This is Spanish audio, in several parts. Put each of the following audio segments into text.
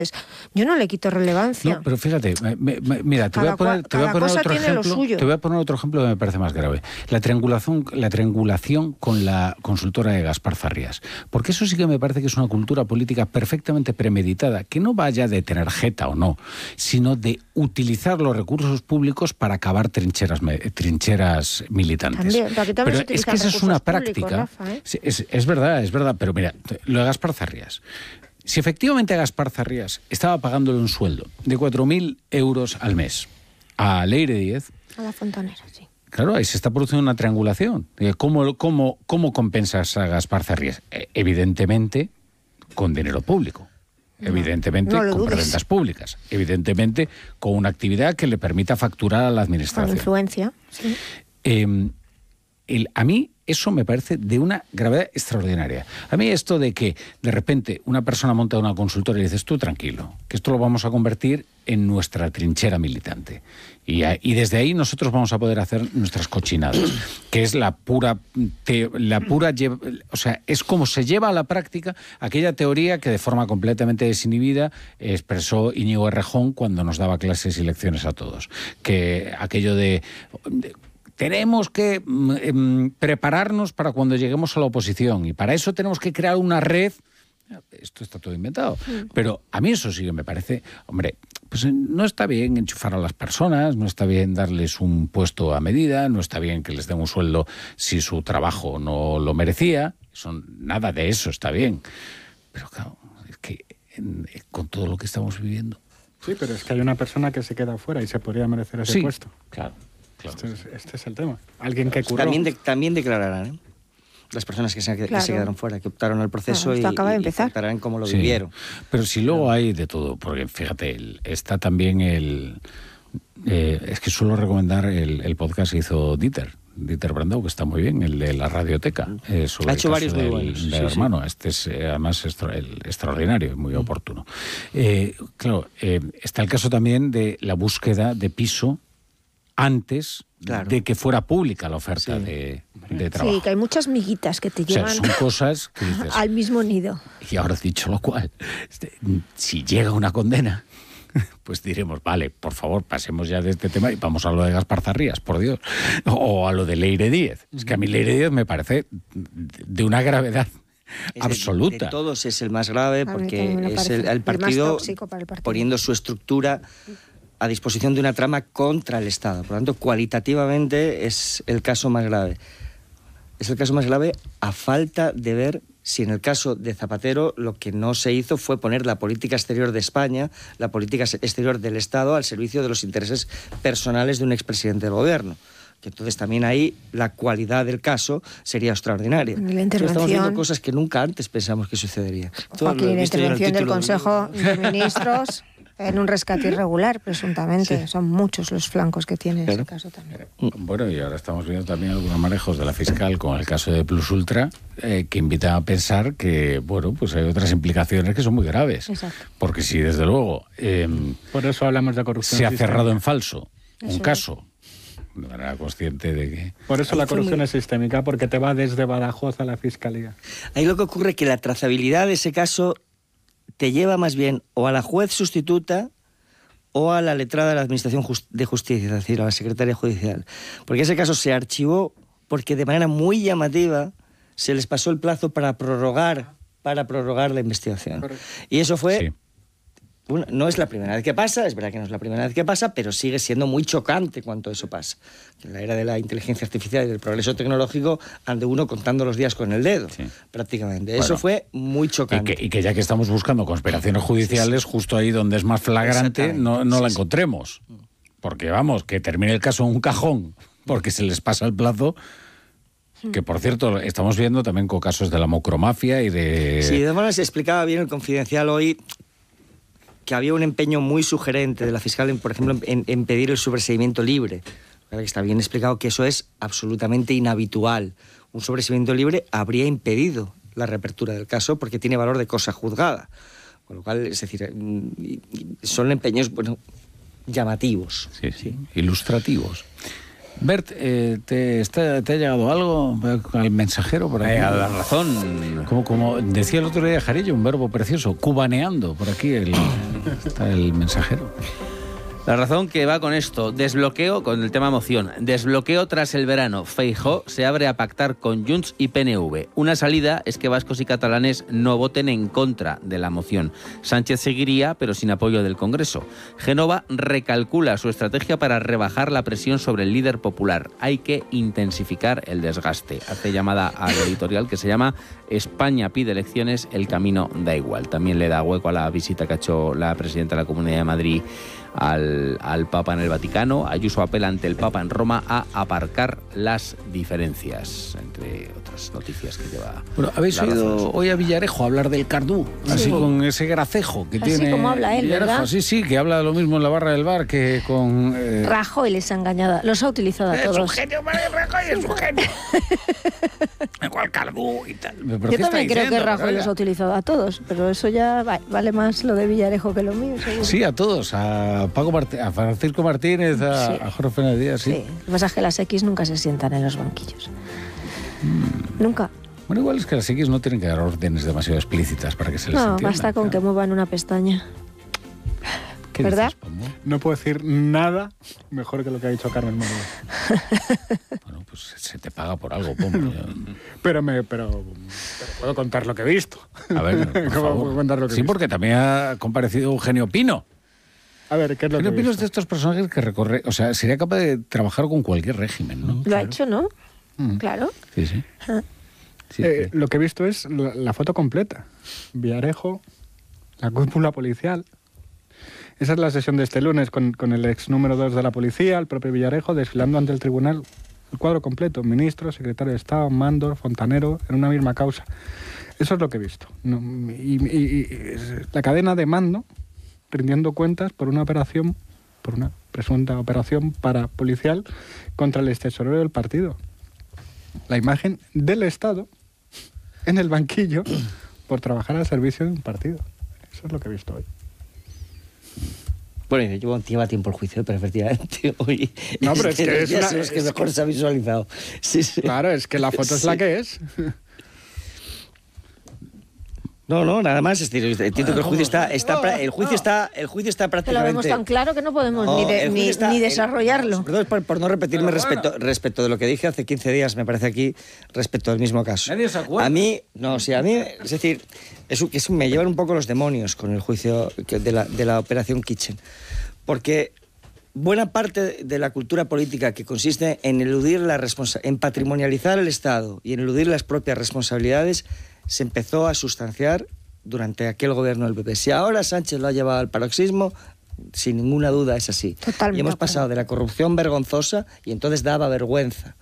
Yo no le quito relevancia. No, pero fíjate, mira, te voy a poner otro ejemplo que me parece más grave. La triangulación con la consultora de Gaspar Zarrías. Porque eso sí que me parece que es una cultura política perfectamente premeditada, que no vaya de tener jeta o no, sino de utilizar los recursos públicos para cavar trincheras militantes. Pero es que esa es una práctica. Rafa, ¿eh? Es verdad, pero mira, lo de Gaspar Zarrías. Si efectivamente Gaspar Zarrías estaba pagándole un sueldo de 4.000 euros al mes a Leire Díez... A la Fontanera, sí. Claro, ahí se está produciendo una triangulación. ¿Cómo compensas a Gaspar Zarrías? Evidentemente, con dinero público. Evidentemente, con rentas públicas. Evidentemente, con una actividad que le permita facturar a la administración. Con influencia, sí. A mí eso me parece de una gravedad extraordinaria. A mí esto de que de repente una persona monta una consultora y dices, tú tranquilo, que esto lo vamos a convertir en nuestra trinchera militante. Y desde ahí nosotros vamos a poder hacer nuestras cochinadas, que es o sea, es como se lleva a la práctica aquella teoría que de forma completamente desinhibida expresó Íñigo Errejón cuando nos daba clases y lecciones a todos. Que aquello de tenemos que prepararnos para cuando lleguemos a la oposición y para eso tenemos que crear una red. Esto está todo inventado. Pero a mí eso sí que me parece, hombre, pues no está bien enchufar a las personas, no está bien darles un puesto a medida, no está bien que les den un sueldo si su trabajo no lo merecía. Nada de eso está bien. Pero claro, es que con todo lo que estamos viviendo... Sí, pero es que hay una persona que se queda fuera y se podría merecer ese puesto. Claro. Este es el tema. Alguien que curró. También declararán, ¿eh? Las personas que se quedaron fuera, que optaron al proceso y contarán cómo lo vivieron. Pero si luego hay de todo, porque fíjate, está también es que suelo recomendar el podcast que hizo Dieter Brandau, que está muy bien, el de la radioteca. Ha hecho varios muy buenos. Del hermano. Este es además extraordinario, muy oportuno. Claro, está el caso también de la búsqueda de piso antes de que fuera pública la oferta de trabajo. Sí, que hay muchas miguitas que te llevan, son cosas que dices, al mismo nido. Y ahora dicho lo cual, si llega una condena, pues diremos, vale, por favor, pasemos ya de este tema y vamos a lo de Gaspar Zarrías, por Dios. O a lo de Leire Díez. Es que a mí Leire Díez me parece de una gravedad absoluta. De todos es el más grave porque es el partido poniendo su estructura a disposición de una trama contra el Estado. Por lo tanto, cualitativamente es el caso más grave. Es el caso más grave a falta de ver si en el caso de Zapatero lo que no se hizo fue poner la política exterior de España, la política exterior del Estado al servicio de los intereses personales de un expresidente del gobierno. Que entonces también ahí la cualidad del caso sería extraordinaria. Estamos viendo cosas que nunca antes pensamos que sucedería. Joaquín, la intervención del Consejo de Ministros en un rescate irregular, presuntamente. Sí. Son muchos los flancos que tiene ese caso también. Bueno, y ahora estamos viendo también algunos manejos de la fiscal con el caso de Plus Ultra que invitan a pensar que, bueno, pues hay otras implicaciones que son muy graves. Exacto. Porque si, desde luego, por eso hablamos de corrupción se ha cerrado en falso un caso, de manera consciente de que... Por eso la corrupción es sistémica, porque te va desde Badajoz a la fiscalía. Ahí lo que ocurre es que la trazabilidad de ese caso te lleva más bien o a la juez sustituta o a la letrada de la Administración de Justicia, es decir, a la Secretaría Judicial. Porque ese caso se archivó porque de manera muy llamativa se les pasó el plazo para prorrogar la investigación. Correcto. Y eso fue... Sí. No es la primera vez que pasa, es verdad que no es la primera vez que pasa, pero sigue siendo muy chocante cuando eso pasa. En la era de la inteligencia artificial y del progreso tecnológico ande uno contando los días con el dedo, prácticamente. Bueno, eso fue muy chocante. Y que ya que estamos buscando conspiraciones judiciales, justo ahí donde es más flagrante, no la encontremos. Porque vamos, que termine el caso en un cajón, porque se les pasa el plazo... Que, por cierto, estamos viendo también con casos de la macromafia y de... Sí, de manera se explicaba bien el Confidencial hoy que había un empeño muy sugerente de la fiscal, por ejemplo, en pedir el sobreseimiento libre. Está bien explicado que eso es absolutamente inhabitual. Un sobreseimiento libre habría impedido la reapertura del caso porque tiene valor de cosa juzgada. Con lo cual, es decir, son empeños, bueno, llamativos. Sí, ilustrativos. Bert, ¿te ha llegado algo al mensajero por aquí? A La Razón. Como decía el otro día Jarillo, un verbo precioso, cubaneando, por aquí está el mensajero. La Razón, que va con esto, desbloqueo, con el tema moción, desbloqueo tras el verano. Feijóo se abre a pactar con Junts y PNV. Una salida es que vascos y catalanes no voten en contra de la moción. Sánchez seguiría, pero sin apoyo del Congreso. Génova recalcula su estrategia para rebajar la presión sobre el líder popular. Hay que intensificar el desgaste. Hace llamada al editorial que se llama España pide elecciones, el camino da igual. También le da hueco a la visita que ha hecho la presidenta de la Comunidad de Madrid al Papa en el Vaticano. Ayuso apela ante el Papa en Roma a aparcar las diferencias, entre otras noticias que lleva. Bueno, ¿habéis oído hoy a Villarejo hablar del Cardú? Sí. Así con ese gracejo que tiene. Así como habla él, Villarejo, ¿verdad? Sí, que habla lo mismo en la barra del bar que con... Rajoy les ha engañado, los ha utilizado a todos. Es un genio, Rajoy es un genio. Igual Cardú y tal. Yo también creo que Rajoy los ha utilizado a todos, pero eso ya vale más lo de Villarejo que lo mío, seguro. Sí, a todos, a Francisco Martínez, a Jorge Fernández Díaz, sí. Lo que pasa es que las X nunca se sientan en los banquillos. Nunca. Bueno, igual es que las X no tienen que dar órdenes demasiado explícitas para que se les entienda. No, basta con que muevan una pestaña. ¿Qué ¿verdad? dices, Pombo? No puedo decir nada mejor que lo que ha dicho Carmen Morillo. Bueno, pues se te paga por algo, Pombo. Pero puedo contar lo que he visto. A ver, por ¿Cómo favor. puedo contar lo que he Sí, visto? porque también ha comparecido Eugenio Pino. A ver, ¿qué es lo que he Eugenio Pino es visto? de estos personajes que recorre... O sea, sería capaz de trabajar con cualquier régimen, ¿no? Lo ha hecho, ¿no? Claro. Sí, sí. Ah. Sí, sí. Lo que he visto es la foto completa. Villarejo, la cúpula policial. Esa es la sesión de este lunes con el ex número 2 de la policía, el propio Villarejo, desfilando ante el tribunal. El cuadro completo, ministro, secretario de Estado, Mandor, Fontanero, en una misma causa. Eso es lo que he visto. Y la cadena de mando rindiendo cuentas por una presunta operación parapolicial contra el extesorero del partido. La imagen del Estado en el banquillo por trabajar al servicio de un partido. Eso es lo que he visto hoy. Bueno, lleva tiempo el juicio, pero efectivamente hoy No, pero es que es una- los que mejor se ha visualizado. Sí, sí. Claro, es que la foto es la que es. No, nada más. Entiendo que el juicio está Que lo prácticamente... vemos tan claro que no podemos No, ni el juicio está- desarrollarlo. Perdón, por no repetirme respecto de lo que dije hace 15 días, me parece aquí, respecto del mismo caso. Nadie se acuerda. A mí, es decir, me llevan un poco los demonios con el juicio de la Operación Kitchen. Porque buena parte de la cultura política que consiste en en patrimonializar el Estado y en eludir las propias responsabilidades se empezó a sustanciar durante aquel gobierno del PP. Si ahora Sánchez lo ha llevado al paroxismo, sin ninguna duda es así. Totalmente Y hemos de acuerdo. pasado de la corrupción vergonzosa, y entonces daba vergüenza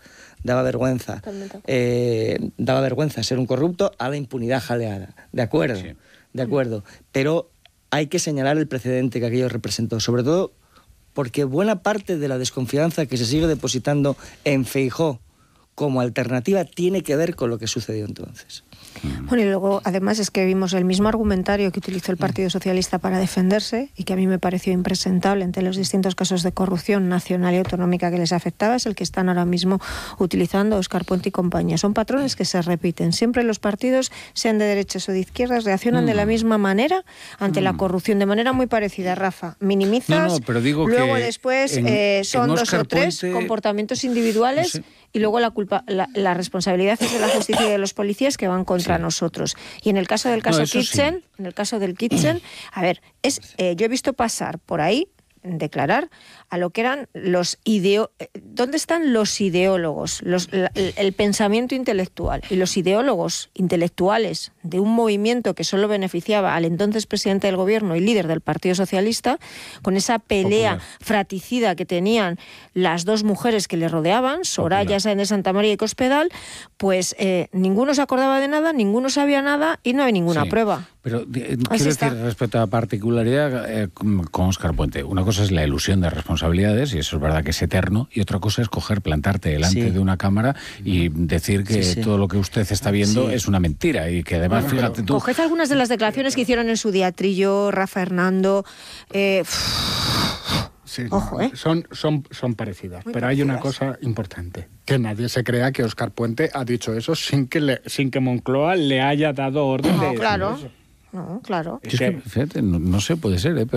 ser un corrupto, a la impunidad jaleada. De acuerdo, Sí. de acuerdo. Pero hay que señalar el precedente que aquello representó, sobre todo porque buena parte de la desconfianza que se sigue depositando en Feijóo como alternativa tiene que ver con lo que sucedió entonces. Bueno, y luego, además, es que vimos el mismo argumentario que utilizó el Partido Socialista para defenderse y que a mí me pareció impresentable entre los distintos casos de corrupción nacional y autonómica que les afectaba, es el que están ahora mismo utilizando Óscar Puente y compañía. Son patrones que se repiten. Siempre los partidos, sean de derechas o de izquierdas, reaccionan de la misma manera ante la corrupción, de manera muy parecida. Rafa, minimizas, No, pero digo luego que después en son dos Óscar o tres Puente, comportamientos individuales, no sé. y luego la responsabilidad es de la justicia y de los policías que van contra nosotros. Y en el caso del caso eso Kitchen, sí. en el caso del Kitchen, a ver, yo he visto pasar por ahí, declarar a lo que eran ¿dónde están los ideólogos? El pensamiento intelectual y los ideólogos intelectuales de un movimiento que solo beneficiaba al entonces presidente del gobierno y líder del Partido Socialista, con esa pelea Popular. fratricida que tenían las dos mujeres que le rodeaban, Soraya Sáenz de Santa María y Cospedal, pues ninguno se acordaba de nada, ninguno sabía nada y no hay ninguna Sí. prueba. Pero quiero Así decir, está. respecto a la particularidad con Óscar Puente, una cosa es la ilusión de responsabilidades, y eso es verdad que es eterno, y otra cosa es plantarte delante Sí. de una cámara y decir que Sí. todo lo que usted está viendo Sí. es una mentira, y que además, fíjate tú... Coged algunas de las declaraciones que hicieron en su día Trillo, Rafa Hernando, Sí, Ojo, son parecidas, Muy pero hay una parecidas. cosa importante, que nadie se crea que Óscar Puente ha dicho eso sin que Moncloa le haya dado orden de No, decir claro. eso. No, claro. Es Es que, fíjate, no sé, puede ser,